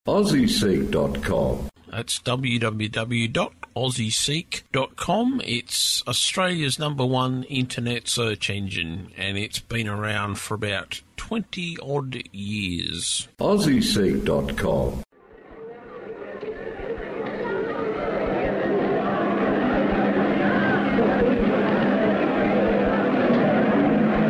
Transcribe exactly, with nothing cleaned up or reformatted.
Aussie Seek dot com. That's w w w dot aussie seek dot com. It's Australia's number one internet search engine, and it's been around for about twenty odd years. Aussie Seek dot com.